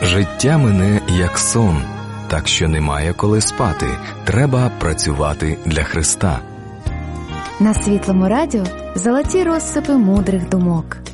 Життя мине як сон, так що немає коли спати. Треба працювати для Христа. На Світлому радіо золоті розсипи мудрих думок.